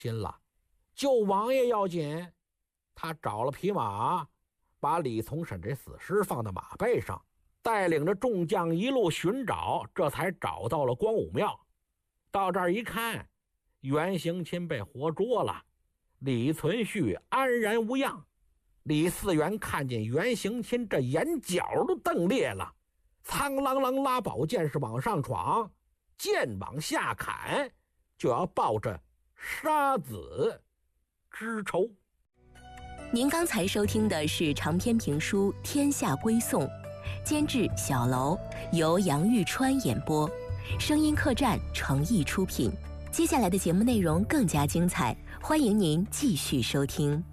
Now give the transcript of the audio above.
紧了，救王爷要紧。他找了匹马，把李从审这死尸放到马背上，带领着众将一路寻找，这才找到了光武庙。到这儿一看，袁行钦被活捉了，李存勖安然无恙。李嗣源看见袁行钦，这眼角都瞪裂了，苍啷啷拉宝剑是往上闯，剑往下砍，就要报这杀子之仇。 您刚才收听的是长篇评书《天下归宋》，监制小楼，由杨玉川演播，声音客栈诚意出品。接下来的节目内容更加精彩，欢迎您继续收听。